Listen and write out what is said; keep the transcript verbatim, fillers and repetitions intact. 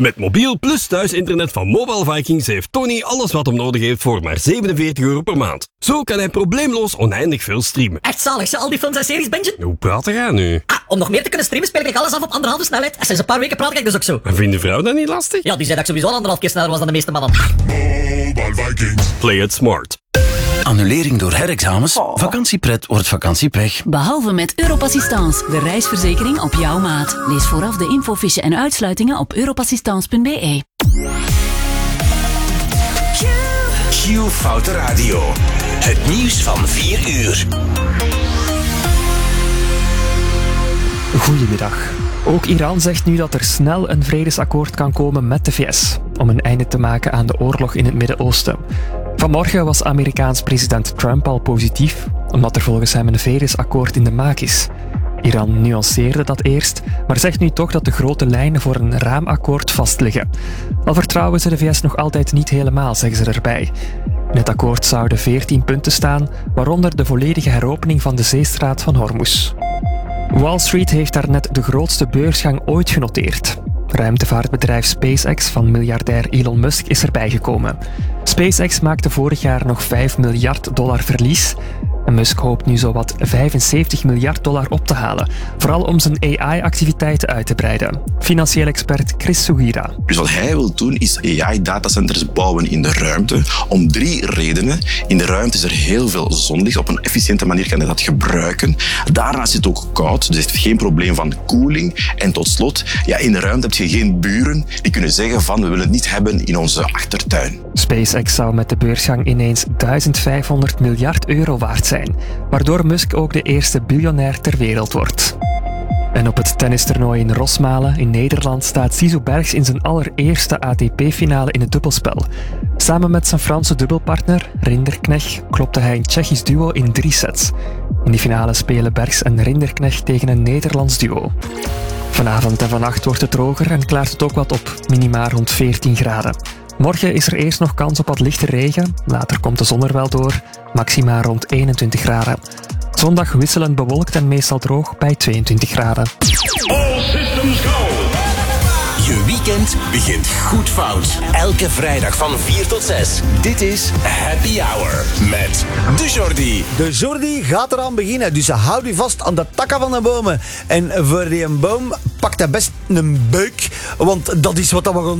Met mobiel plus thuisinternet van Mobile Vikings heeft Tony alles wat hij nodig heeft voor maar zevenenveertig euro per maand. Zo kan hij probleemloos oneindig veel streamen. Echt zalig, ze al die films en series bingen? Hoe praat jij nu? Ah, om nog meer te kunnen streamen speel ik alles af op anderhalve snelheid. En sinds een paar weken praat ik dus ook zo. En vindt de vrouw dat niet lastig? Ja, die zei dat ik sowieso al anderhalf keer sneller was dan de meeste mannen. Mobile Vikings. Play it smart. Annulering door herexamens? Vakantiepret wordt vakantiepech. Behalve met Europassistance, de reisverzekering op jouw maat. Lees vooraf de infofiche en uitsluitingen op europassistance punt b e. Q Foute Radio. Het nieuws van vier uur. Goedemiddag. Ook Iran zegt nu dat er snel een vredesakkoord kan komen met de V S om een einde te maken aan de oorlog in het Midden-Oosten. Vanmorgen was Amerikaans president Trump al positief, omdat er volgens hem een vredesakkoord in de maak is. Iran nuanceerde dat eerst, maar zegt nu toch dat de grote lijnen voor een raamakkoord vastliggen. Al vertrouwen ze de V S nog altijd niet helemaal, zeggen ze erbij. In het akkoord zouden veertien punten staan, waaronder de volledige heropening van de zeestraat van Hormuz. Wall Street heeft daarnet de grootste beursgang ooit genoteerd. Ruimtevaartbedrijf SpaceX van miljardair Elon Musk is erbij gekomen. SpaceX maakte vorig jaar nog vijf miljard dollar verlies. En Musk hoopt nu zowat vijfenzeventig miljard dollar op te halen, vooral om zijn A I-activiteiten uit te breiden. Financieel expert Chris Sugira. Dus wat hij wil doen is A I-datacenters bouwen in de ruimte om drie redenen. In de ruimte is er heel veel zonlicht. Op een efficiënte manier kan je dat gebruiken. Daarnaast is het ook koud, dus het heeft geen probleem van koeling. En tot slot, ja, in de ruimte heb je geen buren die kunnen zeggen van we willen het niet hebben in onze achtertuin. SpaceX zou met de beursgang ineens duizendvijfhonderd miljard euro waard zijn, waardoor Musk ook de eerste biljonair ter wereld wordt. En op het tennistoernooi in Rosmalen in Nederland staat Sisu Bergs in zijn allereerste A T P-finale in het dubbelspel. Samen met zijn Franse dubbelpartner Rinderknecht klopte hij een Tsjechisch duo in drie sets. In die finale spelen Bergs en Rinderknecht tegen een Nederlands duo. Vanavond en vannacht wordt het droger en klaart het ook wat op, minimaal rond veertien graden. Morgen is er eerst nog kans op wat lichte regen, later komt de zon er wel door, maxima rond eenentwintig graden. Zondag wisselend bewolkt en meestal droog bij tweeëntwintig graden. All systems go. Je weekend begint goed fout. Elke vrijdag van vier tot zes. Dit is Happy Hour met de Jordi. De Jordi gaat eraan beginnen, dus houd u vast aan de takken van de bomen. En voor die boom pakt hij best een beuk, want dat is wat we gaan